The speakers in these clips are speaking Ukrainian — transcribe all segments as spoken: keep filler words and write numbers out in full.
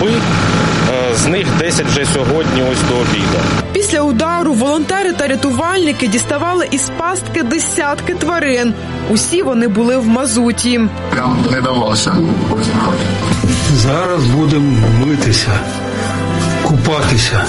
доби, з них десять вже сьогодні ось до обіду. Після удару волонтери та рятувальники діставали із пастки десятки тварин. Усі вони були в мазуті. Прям не давалося. Зараз будемо митися, купатися.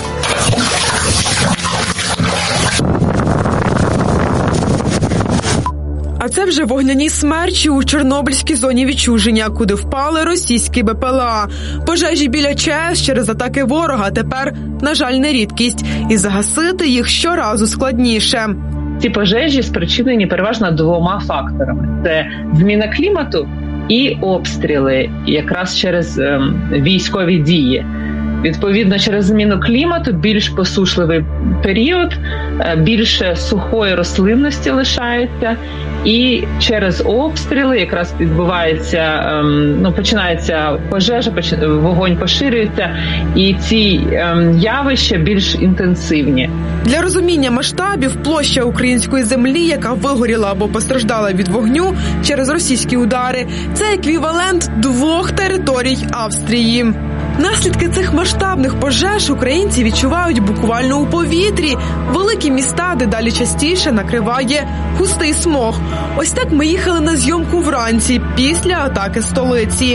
А це вже вогняні смерчі у Чорнобильській зоні відчуження, куди впали російські Бе Пе Еле А. Пожежі біля ЧАЕС через атаки ворога тепер, на жаль, не рідкість. І загасити їх щоразу складніше. Ці пожежі спричинені переважно двома факторами. Це зміна клімату і обстріли, якраз через ем, військові дії. Відповідно, через зміну клімату більш посушливий період, більше сухої рослинності лишається, і через обстріли якраз відбувається, ну, починається пожежа, вогонь поширюється, і ці явища більш інтенсивні. Для розуміння масштабів, площа української землі, яка вигоріла або постраждала від вогню через російські удари, це еквівалент двох територій Австрії. Наслідки цих масштабних пожеж українці відчувають буквально у повітрі. Великі міста дедалі частіше накриває густий смог. Ось так ми їхали на зйомку вранці, після атаки столиці.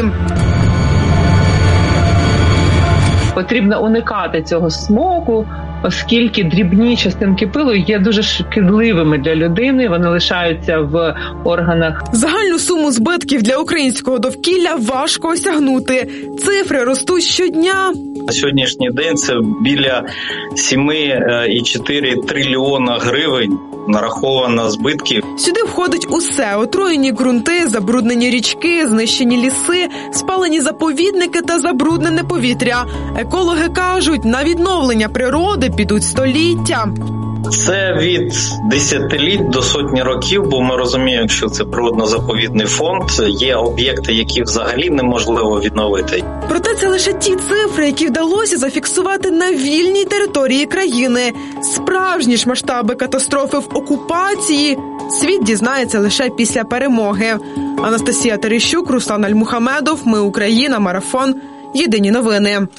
Потрібно уникати цього смогу, оскільки дрібні частинки пилу є дуже шкідливими для людини, вони лишаються в органах. Загальну суму збитків для українського довкілля важко осягнути. Цифри ростуть щодня. На сьогоднішній день це біля сім цілих чотири трильйона гривень нараховано збитків. Сюди входить усе: отруєні ґрунти, забруднені річки, знищені ліси, спалені заповідники та забруднене повітря. Екологи кажуть, на відновлення природи підуть століття. Це від десятиліть до сотні років, бо ми розуміємо, що це природно-заповідний фонд, є об'єкти, які взагалі неможливо відновити. Проте це лише ті цифри, які вдалося зафіксувати на вільній території країни. Справжні ж масштаби катастрофи в окупації світ дізнається лише після перемоги. Анастасія Терещук, Руслан Альмухамедов, Ми Україна, Марафон, Єдині новини.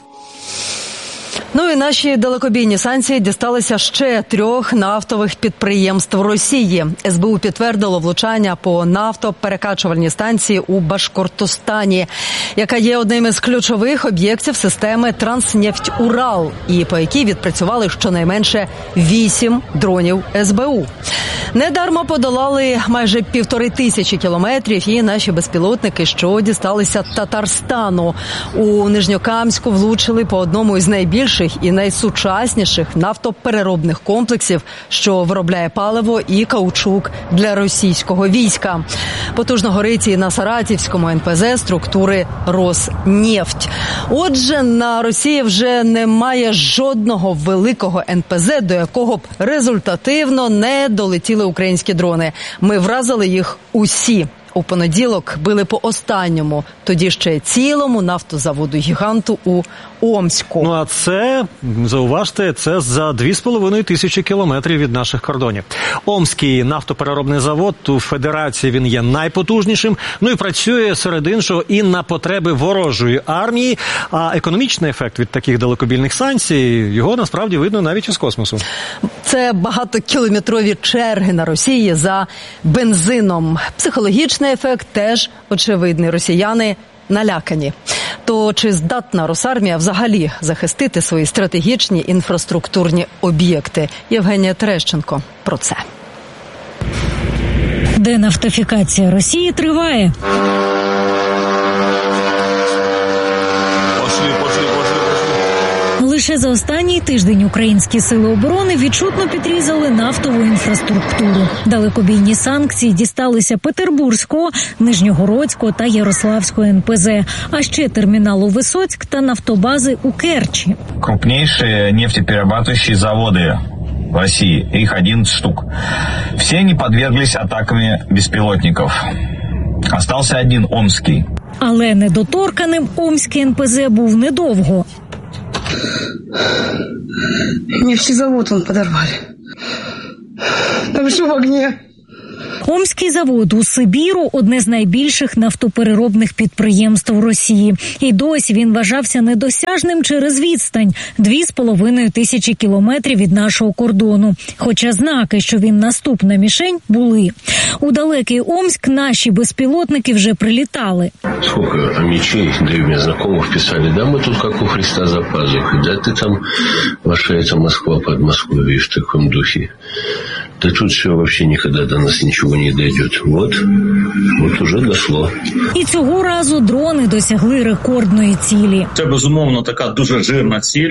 Ну і наші далекобійні санкції дісталися ще трьох нафтових підприємств Росії. Ес Бе У підтвердило влучання по нафтоперекачувальній станції у Башкортостані, яка є одним із ключових об'єктів системи «Транснефть-Урал», і по якій відпрацювали щонайменше вісім дронів Ес Бе У. Недарма подолали майже півтори тисячі кілометрів і наші безпілотники, що дісталися Татарстану. У Нижньокамську влучили по одному із найбільших і найсучасніших нафтопереробних комплексів, що виробляє паливо і каучук для російського війська. Потужно горить і на Саратівському ен пе зет структури «Роснефть». Отже, на Росії вже немає жодного великого ен пе зет, до якого б результативно не долетіли українські дрони. Ми вразили їх усі. У понеділок били по останньому, тоді ще цілому нафтозаводу-гіганту у Омську. Ну а це, зауважте, це за дві з половиною тисячі кілометрів від наших кордонів. Омський нафтопереробний завод, у Федерації він є найпотужнішим, ну і працює серед іншого і на потреби ворожої армії, а економічний ефект від таких далекобійних санкцій, його насправді видно навіть із космосу. Це багатокілометрові черги на Росії за бензином. Психологічний ефект теж очевидний. Росіяни налякані. То чи здатна Росармія взагалі захистити свої стратегічні інфраструктурні об'єкти? Євгенія Терещенко про це. Денафтифікація Росії триває. Лише за останній тиждень українські сили оборони відчутно підрізали нафтову інфраструктуру. Далекобійні санкції дісталися Петербурзького, Нижньогородського та Ярославського ен пе зет, а ще терміналу Висоцьк та нафтобази у Керчі. Крупнейшие нефтеперерабатывающие заводы в России, их одиннадцать штук. Все они подверглись атаками беспилотников. Остался один Омский. Але недоторканим Омський ен пе зет був недовго. Нефтезавод вон подорвали. Там же в огне. Омський завод у Сибіру – одне з найбільших нафтопереробних підприємств Росії. І досі він вважався недосяжним через відстань – дві з половиною тисячі кілометрів від нашого кордону. Хоча знаки, що він наступна мішень, були. У далекий Омськ наші безпілотники вже прилітали. Сколько мечей, да и у меня знакомых писали, да, мы тут как у Христа за пазухой, да, ты там, ваша эта Москва, Подмосковье в таком духе. Да тут все вообще никогда до нас ничего не дойдет. Вот, вот уже дошло. І цього разу дрони досягли рекордної цілі. Це, безумовно, така дуже жирна ціль.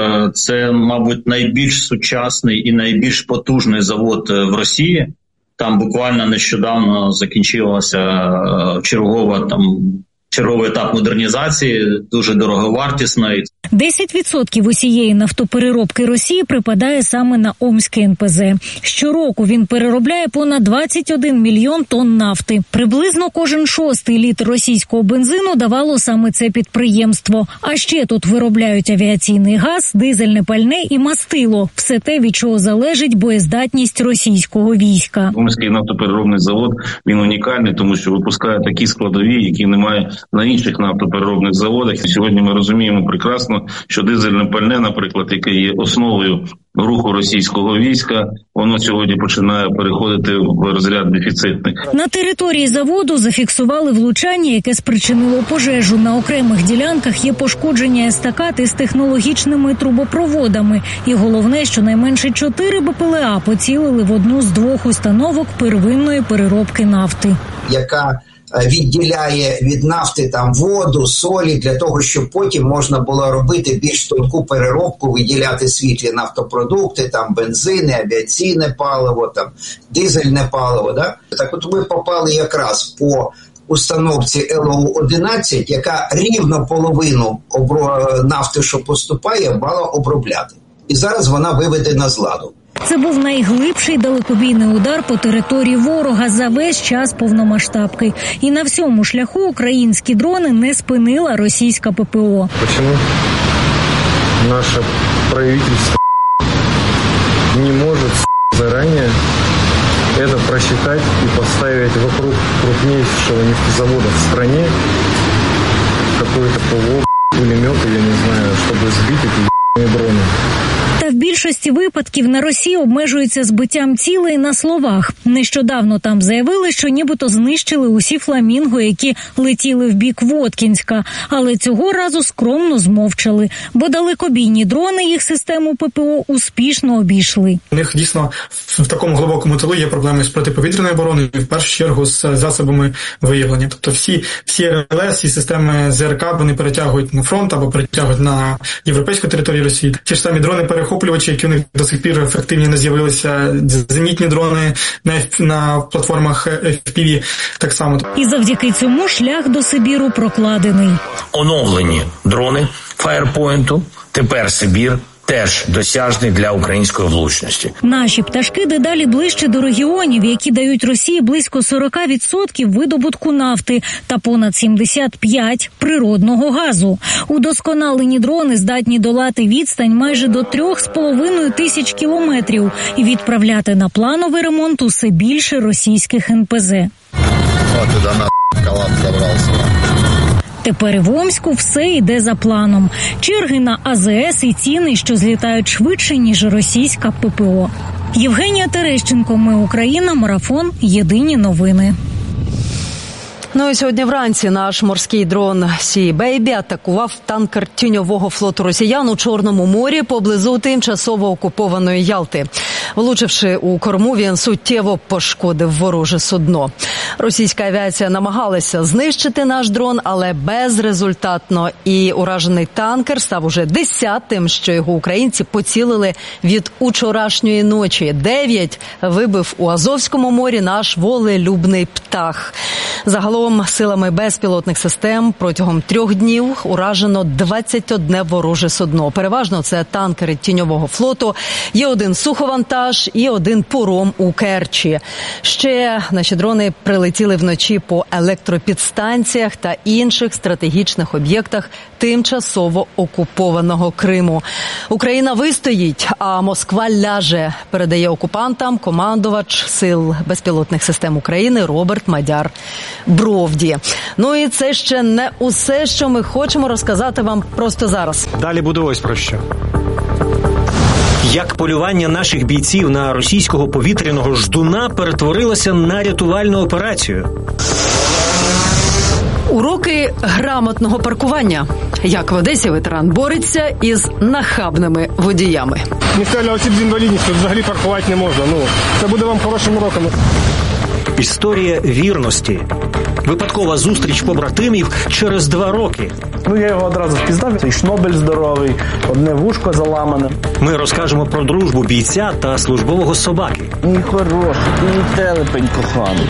Це, мабуть, найбільш сучасний і найбільш потужний завод в Росії. Там буквально нещодавно закінчилася чергова там черговий етап модернізації, дуже дороговартісний. десять відсотків усієї нафтопереробки Росії припадає саме на Омський ен пе зе. Щороку він переробляє понад двадцять один мільйон тонн нафти. Приблизно кожен шостий літр російського бензину давало саме це підприємство. А ще тут виробляють авіаційний газ, дизельне пальне і мастило. Все те, від чого залежить боєздатність російського війська. Омський нафтопереробний завод, він унікальний, тому що випускає такі складові, які немає на інших нафтопереробних заводах. І сьогодні ми розуміємо прекрасно, що дизельне пальне, наприклад, яке є основою руху російського війська, воно сьогодні починає переходити в розряд дефіцитних. На території заводу зафіксували влучання, яке спричинило пожежу. На окремих ділянках є пошкодження естакад із технологічними трубопроводами. І головне, що найменше чотири бе пе еле а поцілили в одну з двох установок первинної переробки нафти. Яка відділяє від нафти там воду, солі, для того, щоб потім можна було робити більш тонку переробку, виділяти світлі нафтопродукти, там бензини, авіаційне паливо, там дизельне паливо. Да? Так от ми попали якраз по установці ел о одинадцять, яка рівно половину нафти, що поступає, мала обробляти. І зараз вона виведена з ладу. Це був найглибший далекобійний удар по території ворога за весь час повномасштабки. І на всьому шляху українські дрони не спинила російська пе пе о. Чому наше правительство не може зарані це просчитать і поставити вокруг крупнейшего нефтезавода в стране какой-то ПВО, пулемет, я не знаю, щоб збити ці дрони. Та в більшості випадків на Росії обмежується збиттям цілей на словах. Нещодавно там заявили, що нібито знищили усі фламінго, які летіли в бік Воткінська. Але цього разу скромно змовчали, бо далекобійні дрони їх систему пе пе о успішно обійшли. У них дійсно в такому глибокому тилу є проблеми з протиповітряною обороною, в першу чергу з засобами виявлення. Тобто всі, всі ер ел ес і системи зе ер ка вони перетягують на фронт або перетягують на європейську територію Росії. Ті ж самі дрони перехоплювачі, які у них до сих пір ефективні не з'явилися, зенітні дрони на, на платформах еф пі ві так само. І завдяки цьому шлях до Сибіру прокладений. Оновлені дрони Фаєрпойнту, тепер Сибір теж досяжний для української влучності. Наші пташки дедалі ближче до регіонів, які дають Росії близько сорок відсотків видобутку нафти та понад сімдесят п'ять відсотків природного газу. Удосконалені дрони здатні долати відстань майже до трьох з половиною тисяч кілометрів і відправляти на плановий ремонт усе більше російських ен пе зе. От туди на колапс забрався. Тепер і в Омську все йде за планом. Черги на а зе ес і ціни, що злітають швидше, ніж російська пе пе о. Євгенія Терещенко, Ми Україна, Марафон, Єдині новини. Ну і сьогодні вранці наш морський дрон Сі Бейбі атакував танкер тіньового флоту росіян у Чорному морі поблизу тимчасово окупованої Ялти. Влучивши у корму, він суттєво пошкодив вороже судно. Російська авіація намагалася знищити наш дрон, але безрезультатно. І уражений танкер став уже десятим, що його українці поцілили від учорашньої ночі. Дев'ять вибив у Азовському морі наш волелюбний птах. Загалом силами безпілотних систем протягом трьох днів уражено двадцять одне вороже судно. Переважно це танкери тіньового флоту. Є один суховантажний вантаж і один пором у Керчі. Ще наші дрони прилетіли вночі по електропідстанціях та інших стратегічних об'єктах тимчасово окупованого Криму. Україна вистоїть, а Москва ляже, передає окупантам командувач Сил безпілотних систем України Роберт Мадяр Бровді. Ну і це ще не усе, що ми хочемо розказати вам просто зараз. Далі буде ось про що. Як полювання наших бійців на російського повітряного ждуна перетворилося на рятувальну операцію. Уроки грамотного паркування. Як в Одесі ветеран бореться із нахабними водіями. Місцеві осіб з інвалідністю взагалі паркувати не можна. Ну, це буде вам хорошим уроком. Історія вірності. Випадкова зустріч побратимів через два роки. Ну, я його одразу впізнав. І шнобель здоровий, одне вушко заламане. Ми розкажемо про дружбу бійця та службового собаки. Мій хороший, ти мій телепень коханий.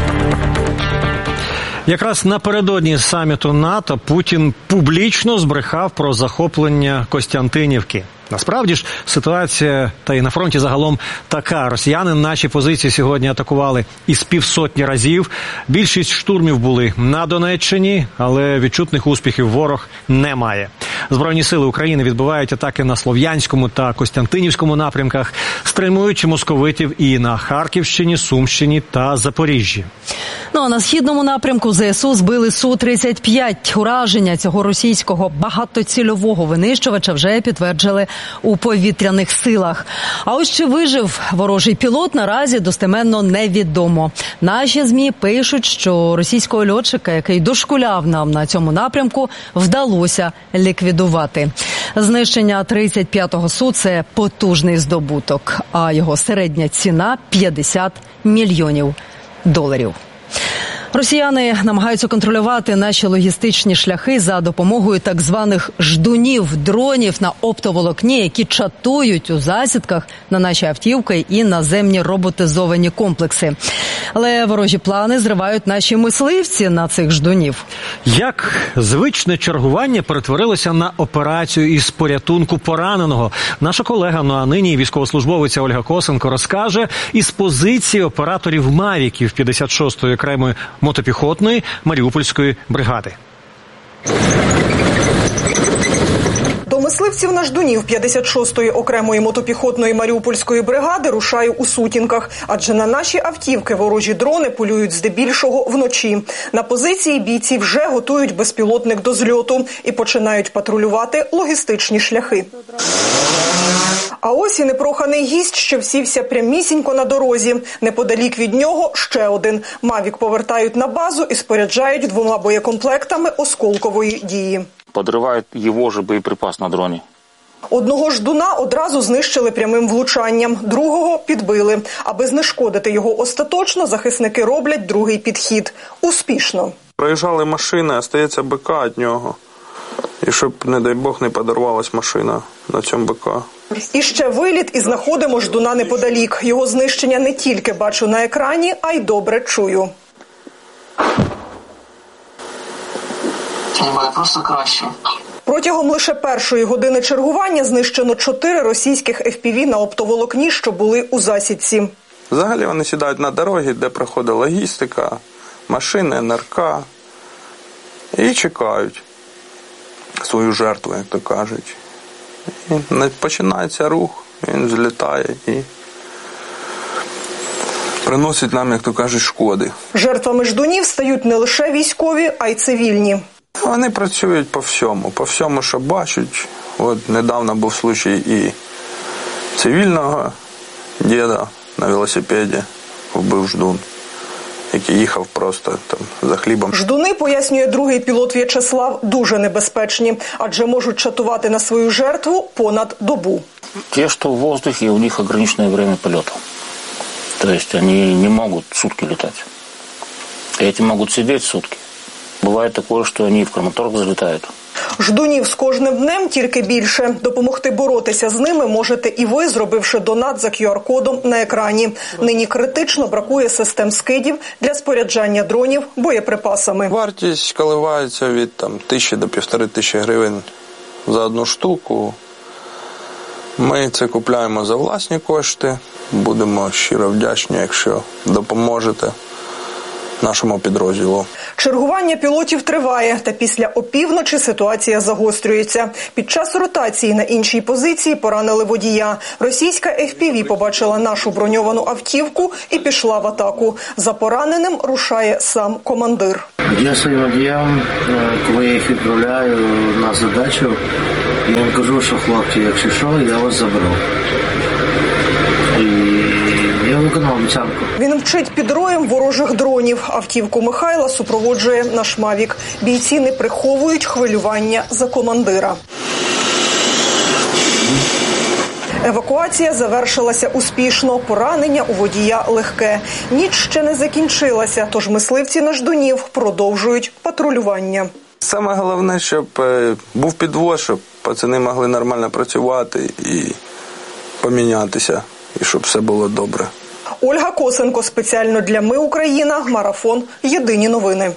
Якраз напередодні саміту НАТО Путін публічно збрехав про захоплення Костянтинівки. Насправді ж ситуація та і на фронті загалом така. Росіяни наші позиції сьогодні атакували із півсотні разів. Більшість штурмів були на Донеччині, але відчутних успіхів ворог не має. Збройні сили України відбивають атаки на Слов'янському та Костянтинівському напрямках, стримуючи московитів і на Харківщині, Сумщині та Запоріжжі. Ну а на східному напрямку ЗСУ збили Су тридцять п'ять. Ураження цього російського багатоцільового винищувача вже підтверджили у повітряних силах. А ось чи вижив ворожий пілот, наразі достеменно невідомо. Наші ЗМІ пишуть, що російського льотчика, який дошкуляв нам на цьому напрямку, вдалося ліквідувати. Знищення тридцять п'ятого Су – це потужний здобуток, а його середня ціна – п'ятдесят мільйонів доларів. Росіяни намагаються контролювати наші логістичні шляхи за допомогою так званих ждунів, дронів на оптоволокні, які чатують у засідках на наші автівки і наземні роботизовані комплекси. Але ворожі плани зривають наші мисливці на цих ждунів. Як звичне чергування перетворилося на операцію із порятунку пораненого? Наша колега, ну а нині військовослужбовиця Ольга Косенко розкаже із позиції операторів «Мавіків» п'ятдесят шостої окремої мотопіхотної Маріупольської бригади. До мисливців на ждунів п'ятдесят шостої окремої мотопіхотної Маріупольської бригади рушаю у сутінках, адже на наші автівки ворожі дрони полюють здебільшого вночі. На позиції бійці вже готують безпілотник до зльоту і починають патрулювати логістичні шляхи. А ось і непроханий гість, що всівся прямісінько на дорозі. Неподалік від нього ще один. «Мавік» повертають на базу і споряджають двома боєкомплектами осколкової дії. Подрывают его же боеприпас на дроне. Одного ждуна одразу знищили прямим влучанням, другого підбили. Аби знешкодити його остаточно, захисники роблять другий підхід. Успішно. Проїжджали машини, а стається БК від нього. І щоб, не дай Бог, не подорвалась машина на цьому БК. І ще виліт, і знаходимо ждуна неподалік. Його знищення не тільки бачу на екрані, а й добре чую. Знімає просто краще. Протягом лише першої години чергування знищено чотири російських еф пі ві на оптоволокні, що були у засідці. Взагалі вони сідають на дорогі, де проходить логістика, машини, ен ер ка і чекають свою жертву, як то кажуть. І починається рух, він злітає і приносить нам, як то кажуть, шкоди. Жертвами ждунів стають не лише військові, а й цивільні. Вони працюють по всьому, по всьому, що бачать. От недавно був случай і цивільного діда на велосипеді вбив ждун, який їхав просто там за хлібом. Ждуни, пояснює другий пілот В'ячеслав, дуже небезпечні, адже можуть чатувати на свою жертву понад добу. Те, что в воздухе, у них ограниченное время полета. То есть они не могут сутки летать. Эти могут сидеть сутки. Бывает такое, что они в Краматорск залетают. Ждунів з кожним днем тільки більше. Допомогти боротися з ними можете і ви, зробивши донат за ку ар кодом на екрані. Нині критично бракує систем скидів для споряджання дронів боєприпасами. Вартість коливається від там, тисячі до півтори тисячі гривень за одну штуку. Ми це купляємо за власні кошти. Будемо щиро вдячні, якщо допоможете нашому підрозділу. Чергування пілотів триває, та після опівночі ситуація загострюється. Під час ротації на іншій позиції поранили водія. Російська еф пі ві побачила нашу броньовану автівку і пішла в атаку. За пораненим рушає сам командир. Я своїм водіям, коли я їх відправляю на задачу, я їм кажу, що хлопці, якщо що, я вас заберу. Я виконав обіцянку. Він вчить під роєм ворожих дронів. Автівку Михайла супроводжує наш Мавік. Бійці не приховують хвилювання за командира. Евакуація завершилася успішно. Поранення у водія легке. Ніч ще не закінчилася, тож мисливці на ждунів продовжують патрулювання. Саме головне, щоб був підвоз, щоб пацани могли нормально працювати і помінятися, і щоб все було добре. Ольга Косенко спеціально для Ми Україна. Марафон. Єдині новини.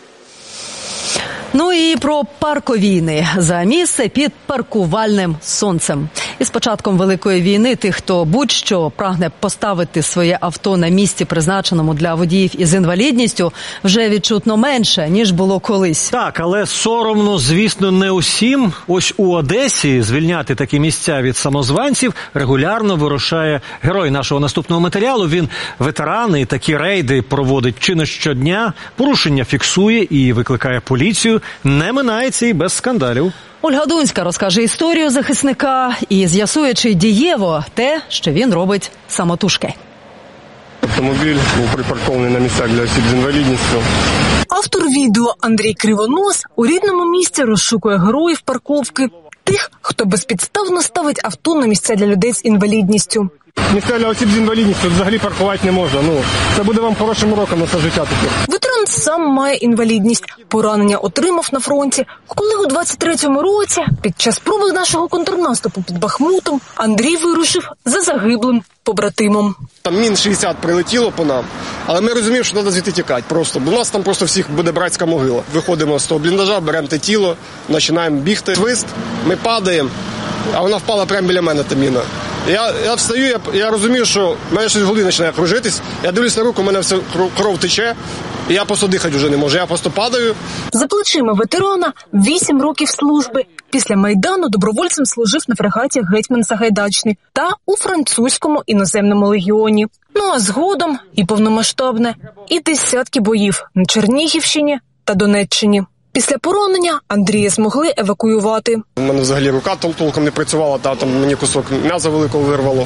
Ну і про парковійни за місце під паркувальним сонцем. Із початком Великої війни тих, хто будь-що прагне поставити своє авто на місці, призначеному для водіїв із інвалідністю, вже відчутно менше, ніж було колись. Так, але соромно, звісно, не усім. Ось у Одесі звільняти такі місця від самозванців регулярно вирушає герой нашого наступного матеріалу. Він ветеран і такі рейди проводить чи не щодня, порушення фіксує і викликає поліцію. Не минається і без скандалів. Ольга Дунська розкаже історію захисника і з'ясує, чи дієво те, що він робить самотужки. Автомобіль був припаркований на місцях для осіб з інвалідністю. Автор відео Андрій Кривонос у рідному місті розшукує героїв парковки. Тих, хто безпідставно ставить авто на місця для людей з інвалідністю. Місця для осіб з інвалідністю взагалі паркувати не можна. Ну, це буде вам хорошим уроком на все життя таке. Ветеран сам має інвалідність. Поранення отримав на фронті. Коли у двадцять третьому році, під час спроби нашого контрнаступу під Бахмутом, Андрій вирушив за загиблим побратимом. Там мін шістдесят прилетіло по нам, але ми розуміємо, що треба звідти тікати просто. Бо у нас там просто всіх буде братська могила. Виходимо з того бліндажа, беремо те тіло, починаємо бігти. Свист, ми падаємо, а вона впала прямо біля мене, та міна. Я, я встаю, я, я розумію, що в мене щось в голові починає кружитись. Я дивлюсь на руку, у мене все кров тече, і я просто дихати вже не можу. Я просто падаю. За плечима ветерана вісім років служби. Після Майдану добровольцем служив на фрегаті «Гетьман Сагайдачний» та у французькому іноземному легіоні. Ну а згодом і повномасштабне, і десятки боїв на Чернігівщині та Донеччині. Після поранення Андрія змогли евакуювати. У мене взагалі рука толком не працювала, та там мені кусок м'яза великого вирвало.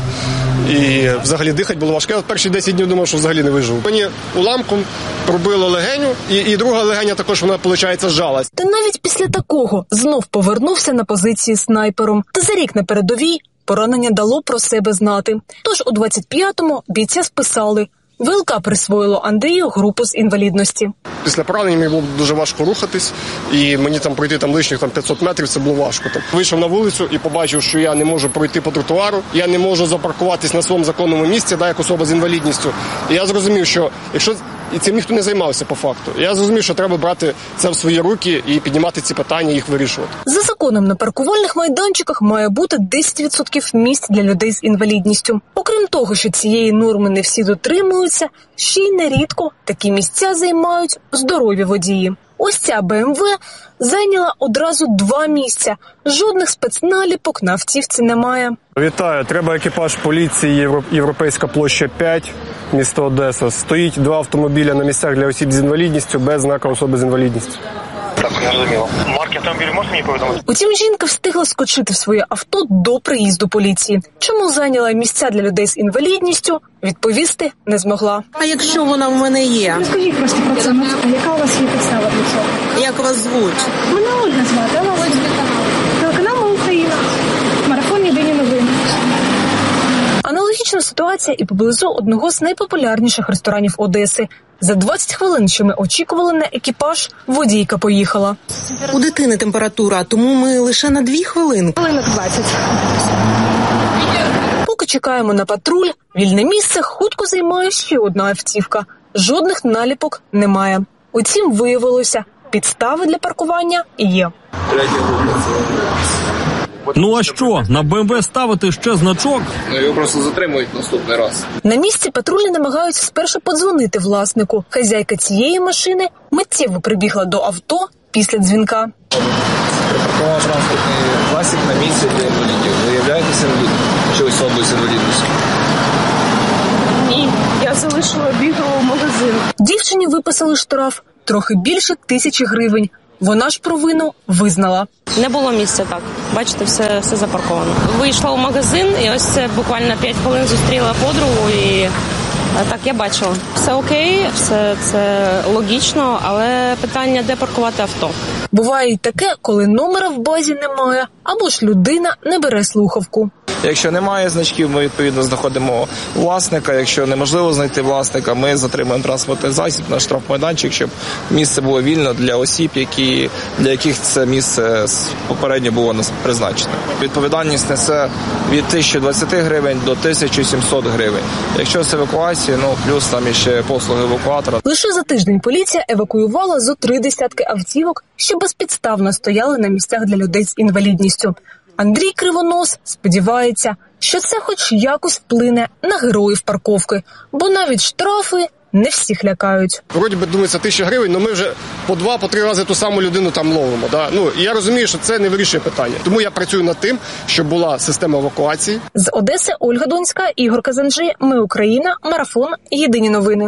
І взагалі дихати було важко. Я перші десять днів думав, що взагалі не виживу. Мені уламком пробило легеню, і, і друга легеня також, вона, виходить, зжалась. Та навіть після такого знов повернувся на позиції снайпером. Та за рік на передовій поранення дало про себе знати. Тож у двадцять п'ятому бійця списали. ВЛК присвоїло Андрію групу з інвалідності. Після поранення мені було дуже важко рухатись, і мені там пройти там лишніх там п'ятсот метрів, це було важко. Так. Вийшов на вулицю і побачив, що я не можу пройти по тротуару, я не можу запаркуватись на своєму законному місці, да, як особа з інвалідністю. І я зрозумів, що якщо і цим ніхто не займався по факту, я зрозумів, що треба брати це в свої руки і піднімати ці питання, їх вирішувати. За законом на паркувальних майданчиках має бути десять відсотків місць для людей з інвалідністю. Окрім того, що цієї норми не всі дотримуються, ще й нерідко такі місця займають здорові водії. Ось ця Бе Ем Ве зайняла одразу два місця. Жодних спецналіпок на автівці немає. Вітаю, треба екіпаж поліції Європейська площа п'ять, місто Одеса. Стоїть два автомобіля на місцях для осіб з інвалідністю без знака особи з інвалідністю. Так, не розуміло. Марки автомобілю можете мені повідомити? Утім, жінка встигла скочити в своє авто до приїзду поліції. Чому зайняла місця для людей з інвалідністю, відповісти не змогла. А якщо вона в мене є? Розкажіть просто про це. Яка у вас є підстава для цього? Як вас звуть? Мене Ольга звати. Вона ось телеканал «Ми Україна». Марафон «Єдині новини». Аналогічна ситуація і поблизу одного з найпопулярніших ресторанів Одеси. За двадцять хвилин, що ми очікували на екіпаж, водійка поїхала. У дитини температура, тому ми лише на дві хвилини. Хвилинок двадцять. Поки чекаємо на патруль, вільне місце хутко займає ще одна автівка. Жодних наліпок немає. Утім, виявилося, підстави для паркування є. Ну а що, на Б М В ставити ще значок? Ну його просто затримують наступний раз. На місці патрульні намагаються спершу подзвонити власнику. Хазяйка цієї машини миттєво прибігла до авто після дзвінка. Припаркував транспортний засіб на місці для інвалідів. Ви являєтеся інвалідом? Чи особою з інвалідністю? Ні, я залишила біговий магазин. Дівчині виписали штраф трохи більше тисячі гривень. Вона ж провину визнала. Не було місця так. Бачите, все, все запарковано. Вийшла у магазин і ось це буквально п'ять хвилин зустріла подругу і так я бачила. Все окей, все це логічно, але питання, де паркувати авто. Буває й таке, коли номера в базі немає, або ж людина не бере слухавку. Якщо немає значків, ми відповідно знаходимо власника. Якщо неможливо знайти власника, ми затримуємо транспортний засіб на штрафмайданчик, щоб місце було вільно для осіб, які, для яких це місце попередньо було призначено. Відповідальність несе від тисячі двадцяти гривень до тисячі сімсот гривень. Якщо це евакуація, ну плюс там іще послуги евакуатора. Лише за тиждень поліція евакуювала зо три десятки автівок, що безпідставно стояли на місцях для людей з інвалідністю. Андрій Кривонос сподівається, що це хоч якось вплине на героїв парковки, бо навіть штрафи не всіх лякають. Вроді би, думається, тисяча гривень, але ми вже по два, по три рази ту саму людину там ловимо. Да? Ну, і я розумію, що це не вирішує питання. Тому я працюю над тим, щоб була система евакуації. З Одеси Ольга Донська, Ігор Казанжи, Ми Україна, Марафон, Єдині новини.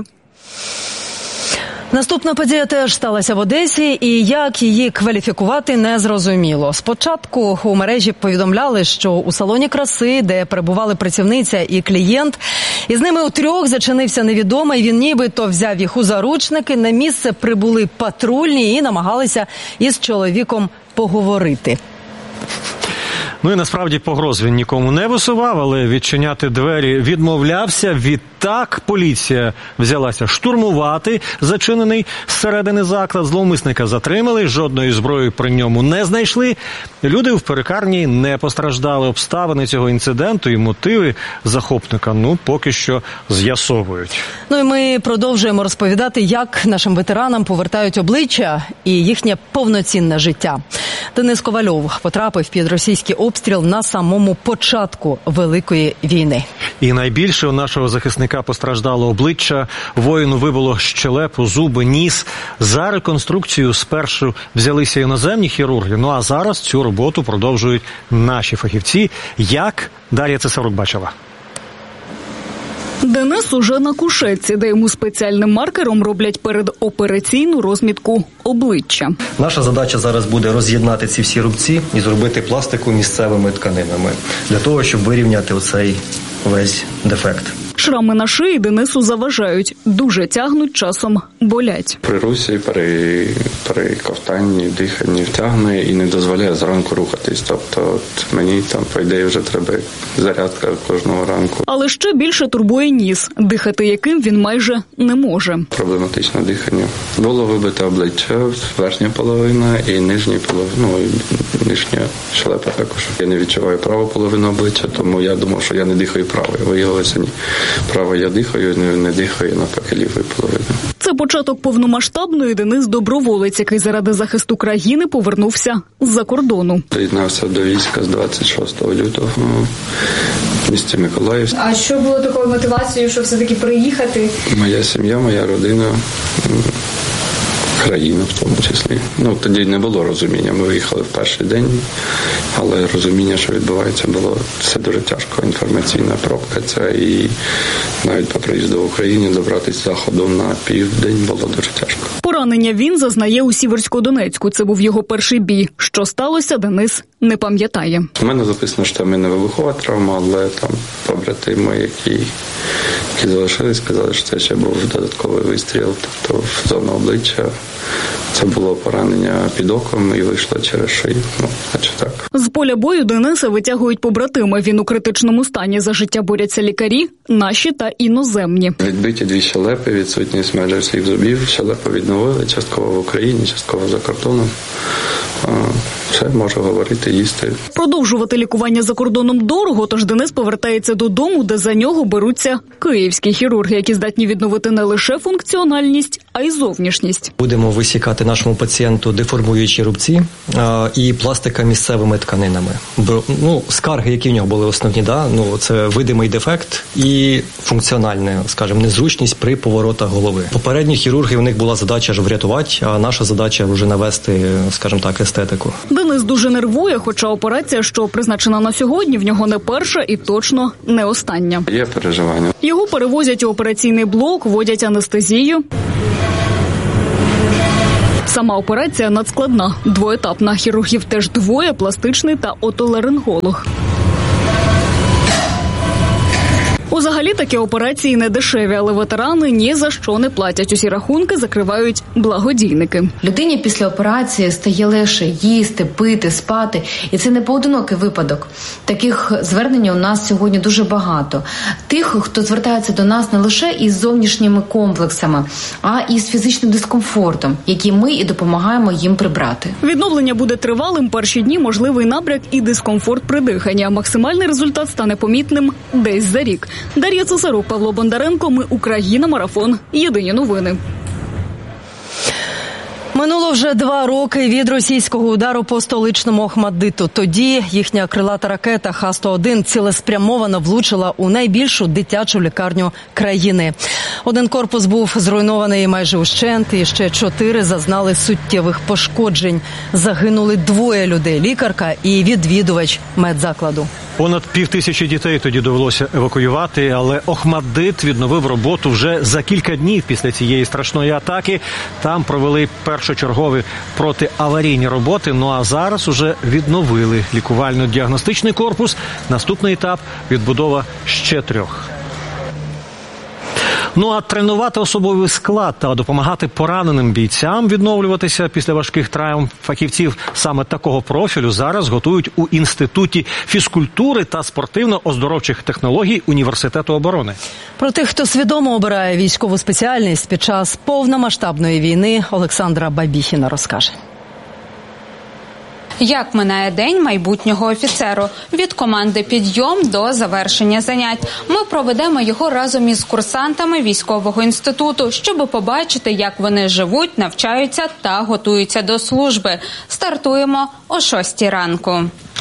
Наступна подія теж сталася в Одесі, і як її кваліфікувати не зрозуміло. Спочатку у мережі повідомляли, що у салоні краси, де перебували працівниця і клієнт, із ними у трьох зачинився невідомий, він нібито взяв їх у заручники, на місце прибули патрульні і намагалися із чоловіком поговорити. Ну і насправді погроз він нікому не висував, але відчиняти двері відмовлявся. Відтак поліція взялася штурмувати зачинений зсередини заклад. Зловмисника затримали, жодної зброї при ньому не знайшли. Люди в перукарні не постраждали. Обставини цього інциденту і мотиви захопника, ну, поки що з'ясовують. Ну і ми продовжуємо розповідати, як нашим ветеранам повертають обличчя і їхнє повноцінне життя. Денис Ковальов потрапив під російський обстріл на самому початку Великої війни. І найбільше у нашого захисника постраждало обличчя. Воїну вибило щелепу, зуби, ніс. За реконструкцію спершу взялися іноземні хірурги, ну а зараз цю роботу продовжують наші фахівці. Як? Дар'я Цесарук бачила. Денис уже на кушетці, де йому спеціальним маркером роблять передопераційну розмітку обличчя. Наша задача зараз буде роз'єднати ці всі рубці і зробити пластику місцевими тканинами, для того, щоб вирівняти оцей весь дефект. Шрами на шиї Денису заважають, дуже тягнуть, часом болять. При русі, при, при ковтанні, диханні тягне і не дозволяє зранку рухатись. Тобто от мені там, по ідеї, вже треба зарядка кожного ранку. Але ще більше турбує ніс, дихати яким він майже не може. Проблематичне дихання. Було вибите обличчя, верхня половина і нижня половина, ну, і нижня щелепа також. Я не відчуваю праву половину обличчя, тому я думав, що я не дихаю правою. Виявилося, ні. Право я дихаю, не, не дихаю навпаки лівою половиною. Це початок повномасштабної. Денис доброволець, який заради захисту країни повернувся з-за кордону. Доєднався до війська з двадцять шостого лютого в місті Миколаїв. А що було такою мотивацією, щоб все-таки приїхати? Моя сім'я, моя родина, країна в тому числі. Ну, тоді не було розуміння. Ми виїхали в перший день, але розуміння, що відбувається, було все дуже тяжко. Інформаційна пробка ця, і навіть по приїзду в Україну добратися з заходу на південь було дуже тяжко. Поранення він зазнає у Сіверсько-Донецьку. Це був його перший бій. Що сталося, Денис не пам'ятає. У мене записано, що в мене вибухова травма, але там побратими, які, які залишились, сказали, що це ще був додатковий вистріл, тобто в зону обличчя. Це було поранення під оком і вийшло через шию. Ну, значить так. З поля бою Дениса витягують побратими. Він у критичному стані. За життя борються лікарі, наші та іноземні. Відбиті дві щелепи, відсутність майже всіх зубів. Щелепу відновили, частково в Україні, частково за кордоном. Все, можу говорити, їсти. Продовжувати лікування за кордоном дорого, тож Денис повертається додому, де за нього беруться київські хірурги, які здатні відновити не лише функціональність, а й зовнішність. Будемо висікати нашому пацієнту деформуючі рубці а, і пластика місцевими тканинами. Бо, ну, скарги, які в нього були основні, да? Ну, це видимий дефект і функціональна, скажімо, незручність при поворотах голови. Попередні хірурги, у них була задача ж врятувати, а наша задача вже навести, скажімо так, естетику. Денис дуже нервує, хоча операція, що призначена на сьогодні, в нього не перша і точно не остання. Є переживання. Його перевозять у операційний блок, вводять анестезію. Сама операція надскладна, двоетапна. Хірургів теж двоє, пластичний та отоларинголог. Узагалі такі операції не дешеві, але ветерани ні за що не платять. Усі рахунки закривають благодійники. Людині після операції стає легше їсти, пити, спати. І це не поодинокий випадок. Таких звернень у нас сьогодні дуже багато. Тих, хто звертається до нас не лише із зовнішніми комплексами, а і з фізичним дискомфортом, який ми і допомагаємо їм прибрати. Відновлення буде тривалим. Перші дні можливий набряк і дискомфорт при диханні. А максимальний результат стане помітним десь за рік. Дар'я Цесарук, Павло Бондаренко. Ми Україна. Марафон. Єдині новини. Минуло вже два роки від російського удару по столичному Охмаддиту. Тоді їхня крилата ракета Х сто один цілеспрямовано влучила у найбільшу дитячу лікарню країни. Один корпус був зруйнований майже ущент, і ще чотири зазнали суттєвих пошкоджень. Загинули двоє людей – лікарка і відвідувач медзакладу. Понад півтисячі дітей тоді довелося евакуювати, але Охмаддит відновив роботу вже за кілька днів після цієї страшної атаки. Там провели першочергові протиаварійні роботи, ну а зараз уже відновили лікувально-діагностичний корпус. Наступний етап – відбудова ще трьох. Ну а тренувати особовий склад та допомагати пораненим бійцям відновлюватися після важких травм фахівців саме такого профілю зараз готують у Інституті фізкультури та спортивно-оздоровчих технологій Університету оборони. Про тих, хто свідомо обирає військову спеціальність під час повномасштабної війни, Олександра Бабіхіна розкаже. Як минає день майбутнього офіцеру? Від команди «Підйом» до завершення занять. Ми проведемо його разом із курсантами військового інституту, щоб побачити, як вони живуть, навчаються та готуються до служби. Стартуємо о шостій ранку.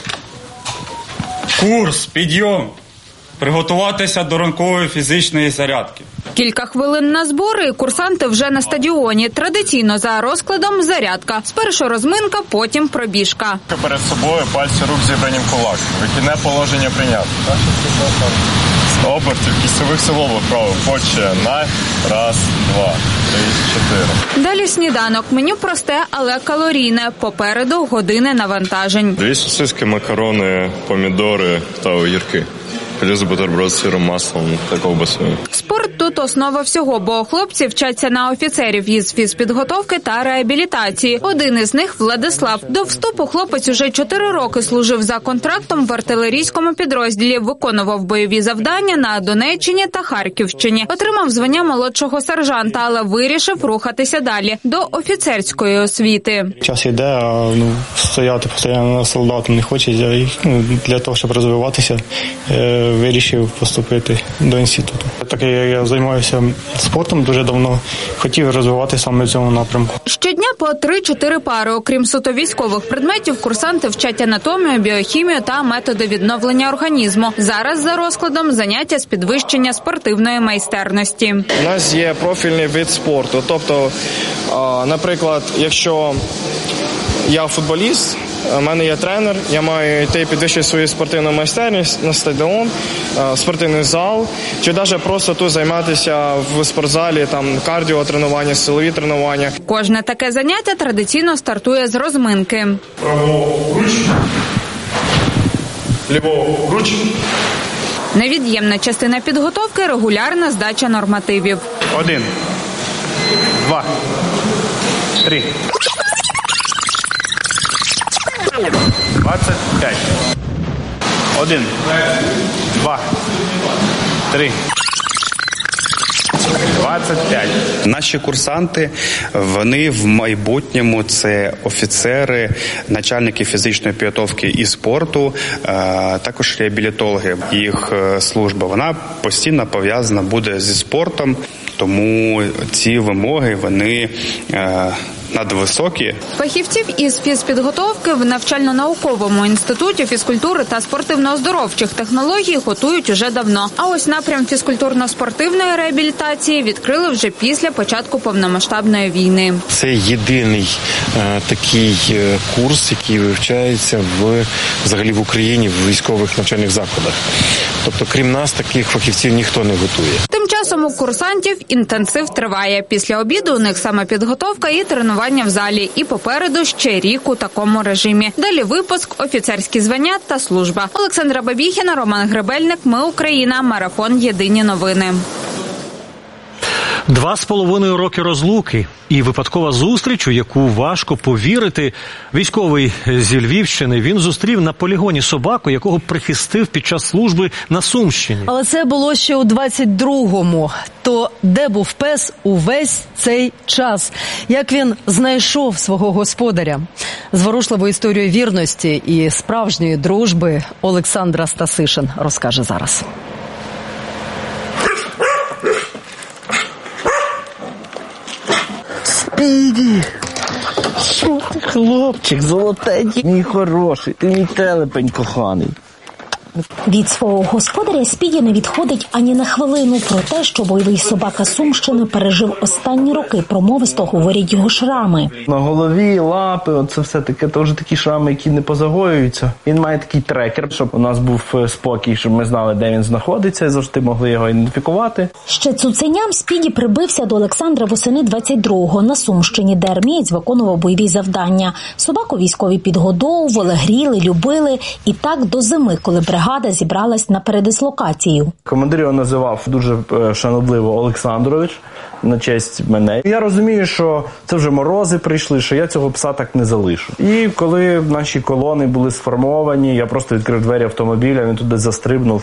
Курс «Підйом». Приготуватися до ранкової фізичної зарядки. Кілька хвилин на збори, курсанти вже на стадіоні. Традиційно за розкладом зарядка. Спершу розминка, потім пробіжка. Перед собою пальці рук зібрані в кулак. Вихідне положення прийняти. Обертів кістьових суглобів правил. Починай. Раз, два, три, чотири. Далі сніданок. Меню просте, але калорійне. Попереду години навантажень. Дві сосиски, макарони, помідори та огірки. Плюс бутерброд з сиром, маслом та ковбасою. Спорт тут основа всього, бо хлопці вчаться на офіцерів із фізпідготовки та реабілітації. Один із них – Владислав. До вступу хлопець уже чотири роки служив за контрактом в артилерійському підрозділі, виконував бойові завдання на Донеччині та Харківщині. Отримав звання молодшого сержанта, але вирішив рухатися далі – до офіцерської освіти. Час йде, а ну, стояти постійно солдатом не хочеться. Ну, для того, щоб розвиватися, вирішив поступити до інституту. Так як я займаюся спортом дуже давно, хотів розвивати саме в цьому напрямку. Щодня по три-чотири пари. Окрім суто військових предметів, курсанти вчать анатомію, біохімію та методи відновлення організму. Зараз за розкладом заняття з підвищення спортивної майстерності. У нас є профільний вид спорту. Тобто, наприклад, якщо я футболіст, у мене є тренер, я маю йти підвищити свою спортивну майстерність на стадіон, спортивний зал, чи навіть просто тут займатися в спортзалі, там кардіотренування, силові тренування. Кожне таке заняття традиційно стартує з розминки. Праворуч, ліворуч. Невід'ємна частина підготовки – регулярна здача нормативів. Один, два, три. двадцять п'ять. Один, два, три, двадцять п'ять. Наші курсанти, вони в майбутньому це офіцери, начальники фізичної підготовки і спорту, також реабілітологи. Їх служба, вона постійно пов'язана буде зі спортом, тому ці вимоги, вони надвисокі. Фахівців із фізпідготовки в навчально-науковому інституті фізкультури та спортивно-оздоровчих технологій готують уже давно. А ось напрям фізкультурно-спортивної реабілітації відкрили вже після початку повномасштабної війни. Це єдиний е, такий е, курс, який вивчається в, взагалі в Україні в військових навчальних закладах. Тобто, крім нас, таких фахівців ніхто не готує. Тим часом у курсантів інтенсив триває. Після обіду у них саме підготовка і тренування в залі. І попереду ще рік у такому режимі. Далі випуск, офіцерські звання та служба. Олександра Бабіхіна, Роман Гребельник. Ми Україна. Марафон. Єдині новини. Два з половиною роки розлуки і випадкова зустріч, у яку важко повірити. Військовий зі Львівщини, він зустрів на полігоні собаку, якого прихистив під час служби на Сумщині. Але це було ще у двадцять другому. То де був пес увесь цей час? Як він знайшов свого господаря? Зворушливу історію вірності і справжньої дружби Олександра Стасишин розкаже зараз. Спіді! Що ти, хлопчик, золотенький, мій хороший, ти мій телепень коханий. Від свого господаря Спіді не відходить ані на хвилину. Про те, що бойовий собака Сумщини пережив останні роки, промовисто говорять його шрами. На голові, лапи, оце все таке, то вже такі шрами, які не позагоюються. Він має такий трекер, щоб у нас був спокій, щоб ми знали, де він знаходиться, і завжди могли його ідентифікувати. Ще цуценям Спіді прибився до Олександра восени двадцять другого на Сумщині, де армієць виконував бойові завдання. Собаку військові підгодовували, гріли, любили. І так до зими, коли бригада зібралась на передислокацію. Командир його називав дуже шанобливо Олександрович, на честь мене. Я розумію, що це вже морози прийшли, що я цього пса так не залишу. І коли наші колони були сформовані, я просто відкрив двері автомобіля, він туди застрибнув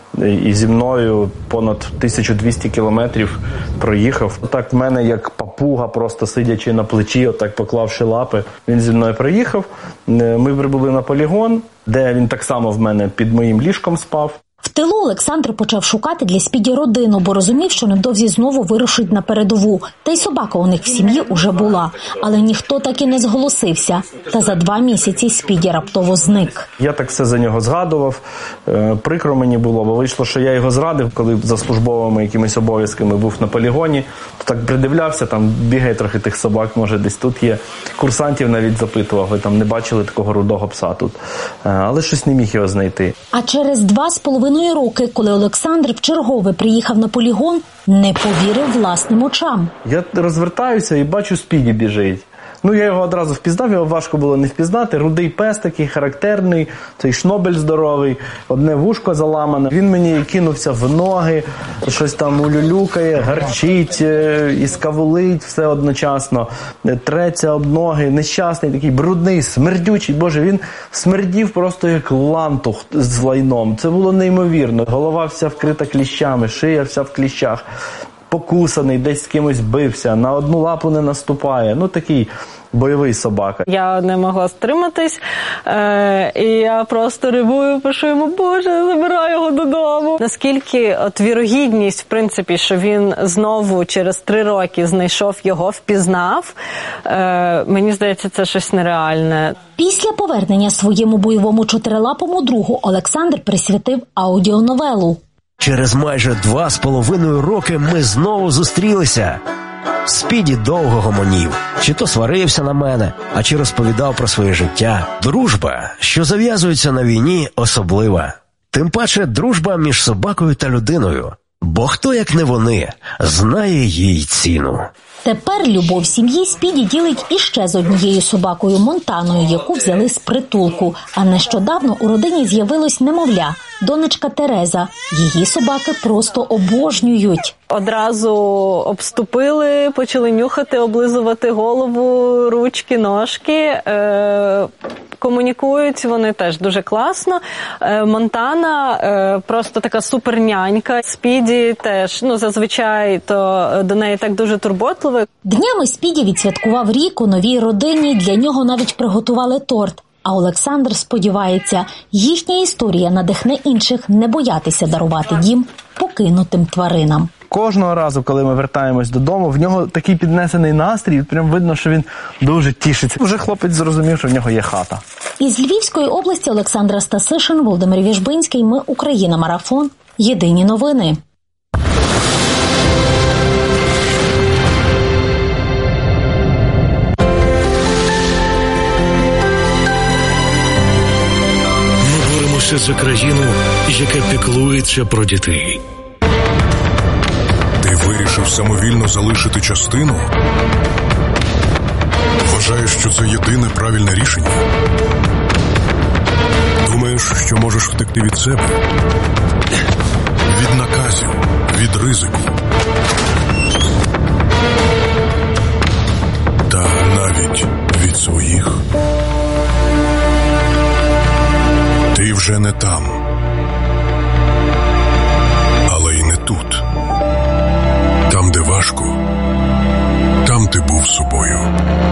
і зі мною понад тисячу двісті кілометрів проїхав. Отак в мене як папуга, просто сидячи на плечі, отак поклавши лапи, він зі мною приїхав. Ми прибули на полігон, де він так само в мене під моїм ліжком спав. В тилу Олександр почав шукати для Спіді родину, бо розумів, що невдовзі знову вирушить на передову. Та й собака у них в сім'ї уже була. Але ніхто так і не зголосився. Та за два місяці Спіді раптово зник. Я так все за нього згадував. Прикро мені було, бо вийшло, що я його зрадив, коли за службовими якимись обов'язками був на полігоні. То так придивлявся, там бігає трохи тих собак, може десь тут є. Курсантів навіть запитував, ви там не бачили такого рудого пса тут. Але щось не міг його знайти. А через два з половиною роки, коли Олександр вчергове приїхав на полігон, не повірив власним очам. Я розвертаюся і бачу, Спіді біжить. Ну, я його одразу впізнав, його важко було не впізнати. Рудий пес такий, характерний, цей шнобель здоровий, одне вушко заламане. Він мені кинувся в ноги, щось там улюлюкає, гарчить і скавулить все одночасно. Треться об ноги, нещасний, такий брудний, смердючий. Боже, він смердів просто як лантух з лайном. Це було неймовірно. Голова вся вкрита кліщами, шия вся в кліщах. Покусаний, десь з кимось бився, на одну лапу не наступає. Ну, такий бойовий собака. Я не могла стриматись, е- і я просто ревую, пишу йому, Боже, забирай його додому. Наскільки от вірогідність, в принципі, що він знову через три роки знайшов його, впізнав, е- мені здається, це щось нереальне. Після повернення своєму бойовому чотирилапому другу Олександр присвятив аудіоновелу. Через майже два з половиною роки ми знову зустрілися. Спіді довго гомонів. Чи то сварився на мене, а чи розповідав про своє життя. Дружба, що зав'язується на війні, особлива. Тим паче дружба між собакою та людиною. Бо хто, як не вони, знає їй ціну. Тепер любов сім'ї Спіді ділить іще з однією собакою Монтаною, яку взяли з притулку. А нещодавно у родині з'явилось немовля. донечка Тереза. Її собаки просто обожнюють. Одразу обступили, почали нюхати, облизувати голову, ручки, ножки. Е- комунікують вони теж дуже класно. Е- Монтана е- просто така супернянька. Спіді теж, ну, зазвичай то до неї так дуже турботливо. Днями Спіді відсвяткував рік у новій родині, для нього навіть приготували торт. А Олександр сподівається, їхня історія надихне інших не боятися дарувати дім покинутим тваринам. Кожного разу, коли ми вертаємось додому, в нього такий піднесений настрій, прям видно, що він дуже тішиться. Вже хлопець зрозумів, що в нього є хата. Із Львівської області Олександра Стасишин, Володимир Віжбинський. Ми Україна. Марафон. Єдині новини. За країну, яка піклується про дітей. Ти вирішив самовільно залишити частину? Вважаєш, що це єдине правильне рішення? Думаєш, що можеш втекти від себе? Від наказів, від ризику. Та навіть від своїх. Ти вже не там, але й не тут. Там, де важко, там ти був собою.